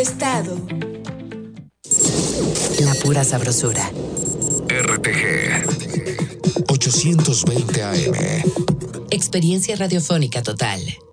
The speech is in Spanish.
estado. La pura sabrosura. RTG 820 AM. Experiencia radiofónica total.